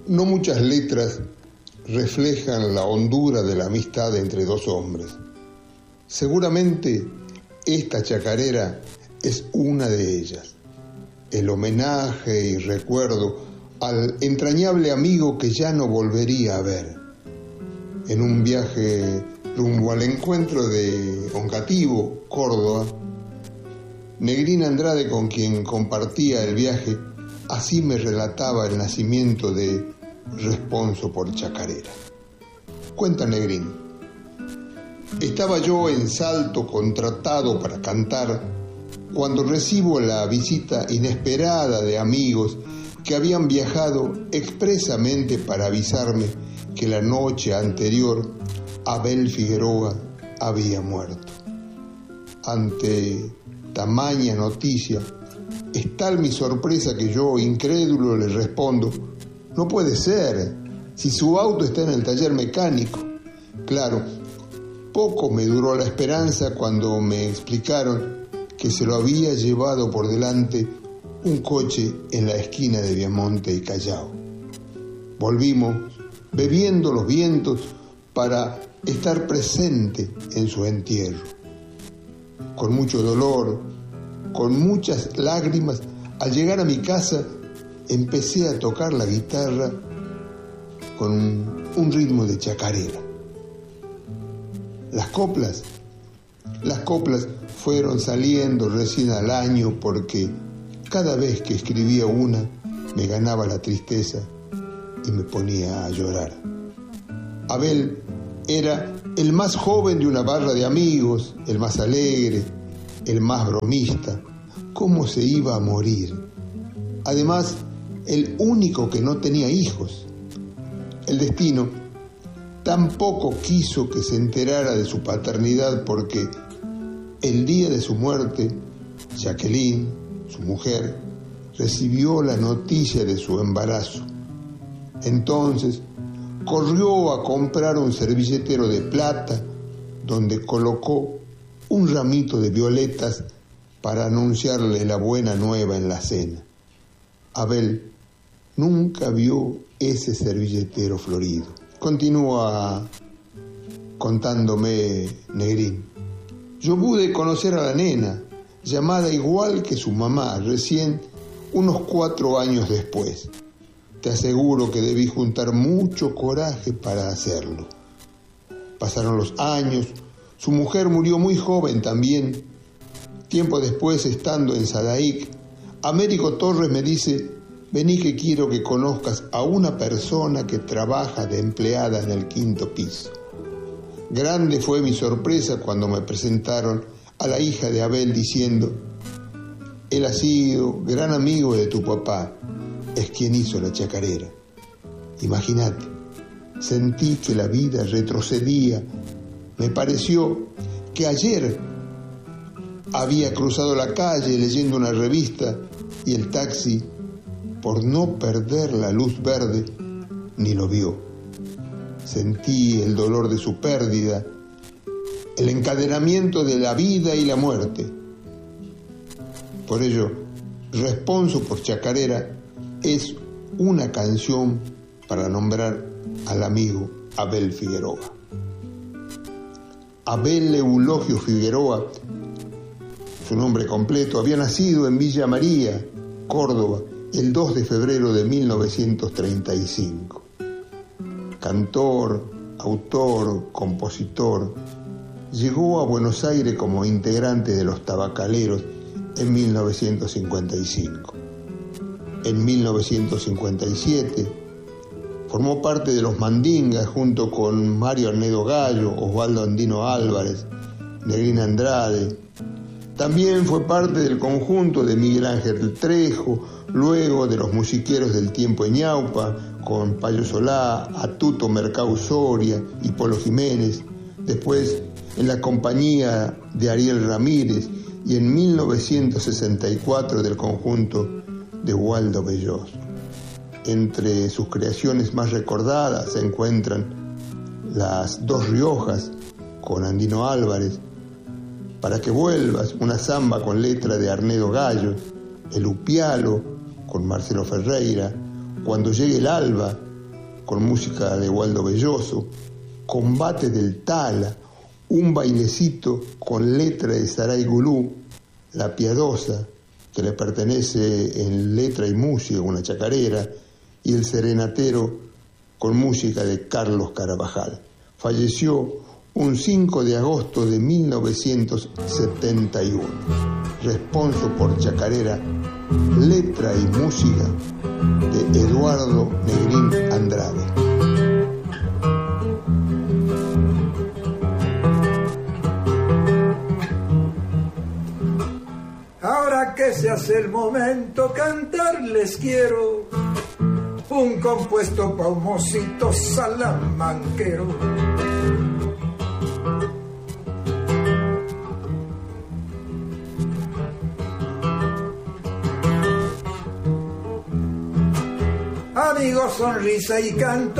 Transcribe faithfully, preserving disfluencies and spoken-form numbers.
No muchas letras reflejan la hondura de la amistad entre dos hombres. Seguramente esta chacarera es una de ellas. El homenaje y recuerdo al entrañable amigo que ya no volvería a ver. En un viaje rumbo al encuentro de Oncativo, Córdoba, Negrín Andrade, con quien compartía el viaje, así me relataba el nacimiento de Responso por Chacarera. Cuenta Negrín: estaba yo en Salto contratado para cantar cuando recibo la visita inesperada de amigos que habían viajado expresamente para avisarme que la noche anterior Abel Figueroa había muerto. Ante tamaña noticia, es tal mi sorpresa que yo, incrédulo, le respondo: no puede ser, si su auto está en el taller mecánico. Claro, poco me duró la esperanza cuando me explicaron que se lo había llevado por delante un coche en la esquina de Viamonte y Callao. Volvimos, bebiendo los vientos, para estar presente en su entierro. Con mucho dolor, con muchas lágrimas, al llegar a mi casa empecé a tocar la guitarra con un, un ritmo de chacarera. Las coplas, las coplas fueron saliendo recién al año, porque cada vez que escribía una me ganaba la tristeza y me ponía a llorar. Abel era el más joven de una barra de amigos, el más alegre, el más bromista. ¿Cómo se iba a morir? Además, el único que no tenía hijos. El destino tampoco quiso que se enterara de su paternidad, porque el día de su muerte, Jacqueline, su mujer, recibió la noticia de su embarazo. Entonces corrió a comprar un servilletero de plata donde colocó un ramito de violetas para anunciarle la buena nueva en la cena. Abel nunca vio ese servilletero florido. Continúa contándome Negrín: yo pude conocer a la nena, llamada igual que su mamá, recién unos cuatro años después. Te aseguro que debí juntar mucho coraje para hacerlo. Pasaron los años, su mujer murió muy joven también. Tiempo después, estando en Sadaic, Américo Torres me dice: vení que quiero que conozcas a una persona que trabaja de empleada en el quinto piso. Grande fue mi sorpresa cuando me presentaron a la hija de Abel diciendo: él ha sido gran amigo de tu papá, es quien hizo la chacarera. Imagínate, sentí que la vida retrocedía. Me pareció que ayer había cruzado la calle leyendo una revista y el taxi, por no perder la luz verde, ni lo vio. Sentí el dolor de su pérdida, el encadenamiento de la vida y la muerte. Por ello, Responso por Chacarera es una canción para nombrar al amigo Abel Figueroa. Abel Eulogio Figueroa, su nombre completo, había nacido en Villa María, Córdoba, el dos de febrero de mil novecientos treinta y cinco. Cantor, autor, compositor, llegó a Buenos Aires como integrante de Los Tabacaleros en mil novecientos cincuenta y cinco. En mil novecientos cincuenta y siete formó parte de Los Mandingas junto con Mario Arnedo Gallo, Osvaldo Andino Álvarez, Negrín Andrade. También fue parte del conjunto de Miguel Ángel Trejo, luego de Los Musiqueros del Tiempo en Ñaupa, con Payo Solá, Atuto Mercado Soria y Polo Jiménez. Después en la compañía de Ariel Ramírez y en mil novecientos sesenta y cuatro del conjunto de Waldo Belloso. Entre sus creaciones más recordadas se encuentran Las Dos Riojas con Andino Álvarez, Para que vuelvas, una samba con letra de Arnedo Gallo, El Upialo con Marcelo Ferreira, Cuando llegue el alba con música de Waldo Belloso, Combate del Tala, un bailecito con letra de Saray Gulú, La Piadosa, que le pertenece en letra y música, una chacarera, y El Serenatero con música de Carlos Carabajal. Falleció un cinco de agosto de mil novecientos setenta y uno. Responso por chacarera, letra y música de Eduardo Negrín Andrade. Ahora que se hace el momento, cantar les quiero un compuesto pa' un mocito salamanquero. Amigo, sonrisa y canto.